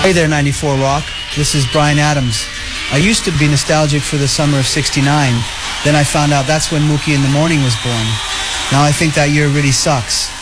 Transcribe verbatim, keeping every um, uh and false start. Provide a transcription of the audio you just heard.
Hey there, ninety-four Rock. This is Bryan Adams. I used to be nostalgic for the summer of sixty-nine. Then I found out that's when Mookie in the Morning was born. Now I think that year really sucks.